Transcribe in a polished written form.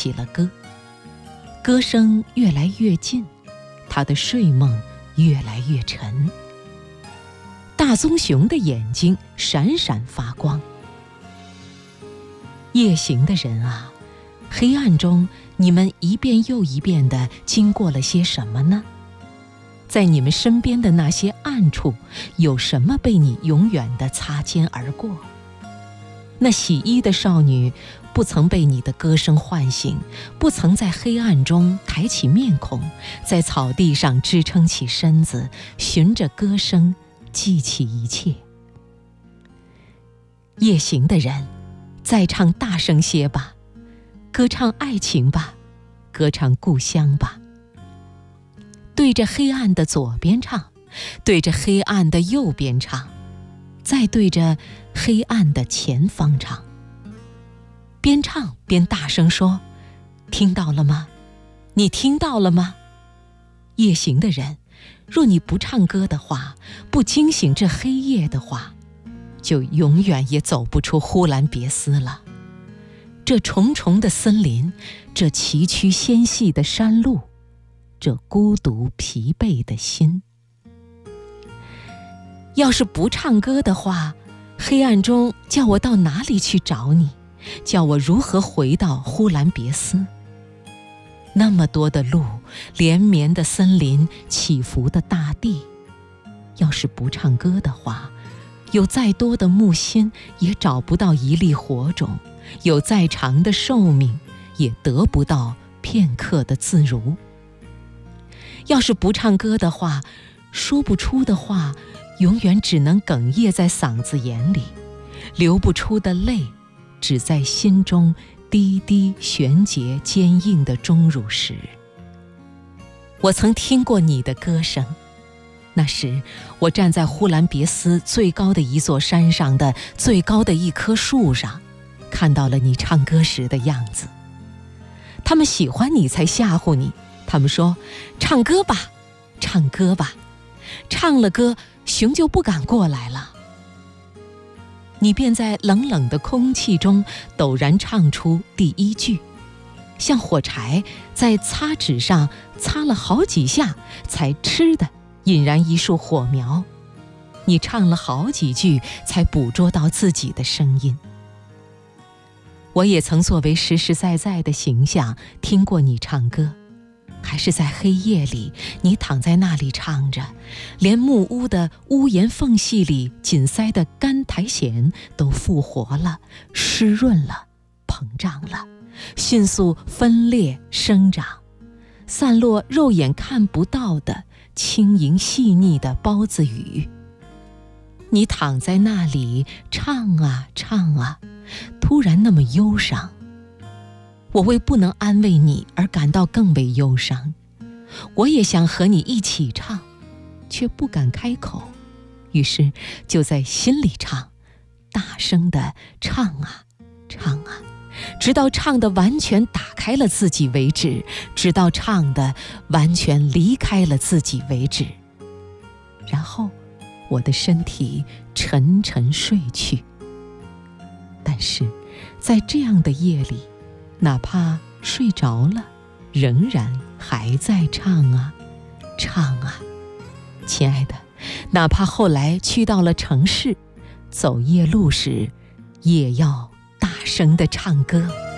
起了歌，歌声越来越近，他的睡梦越来越沉。大棕熊的眼睛闪闪发光。夜行的人啊，黑暗中你们一遍又一遍地经过了些什么呢？在你们身边的那些暗处，有什么被你永远地擦肩而过？那洗衣的少女不曾被你的歌声唤醒，不曾在黑暗中抬起面孔，在草地上支撑起身子，循着歌声记起一切。夜行的人，再唱大声些吧，歌唱爱情吧，歌唱故乡吧。对着黑暗的左边唱，对着黑暗的右边唱，再对着黑暗的前方唱。边唱边大声说：听到了吗？你听到了吗？夜行的人，若你不唱歌的话，不惊醒这黑夜的话，就永远也走不出呼兰别斯了。这重重的森林，这崎岖纤细的山路，这孤独疲惫的心。要是不唱歌的话，黑暗中叫我到哪里去找你？叫我如何回到呼兰别斯？那么多的路，连绵的森林，起伏的大地，要是不唱歌的话，有再多的木心也找不到一粒火种，有再长的寿命也得不到片刻的自如。要是不唱歌的话，说不出的话永远只能哽咽在嗓子眼里，流不出的泪只在心中滴滴悬结坚硬的钟乳石。我曾听过你的歌声，那时我站在呼兰别斯最高的一座山上的最高的一棵树上，看到了你唱歌时的样子。他们喜欢你才吓唬你，他们说唱歌吧，唱歌吧，唱了歌熊就不敢过来了。你便在冷冷的空气中陡然唱出第一句，像火柴在擦纸上擦了好几下才吃的引燃一束火苗。你唱了好几句才捕捉到自己的声音。我也曾作为实实在在的形象听过你唱歌，还是在黑夜里，你躺在那里唱着，连木屋的屋檐缝隙里紧塞的干苔藓都复活了，湿润了，膨胀了，迅速分裂生长，散落肉眼看不到的轻盈细腻的包子雨。你躺在那里唱啊唱啊，突然那么忧伤。我为不能安慰你而感到更为忧伤，我也想和你一起唱，却不敢开口，于是就在心里唱，大声地唱啊唱啊，直到唱得完全打开了自己为止，直到唱得完全离开了自己为止。然后我的身体沉沉睡去。但是在这样的夜里，哪怕睡着了，仍然还在唱啊唱啊。亲爱的，哪怕后来去到了城市，走夜路时，也要大声地唱歌。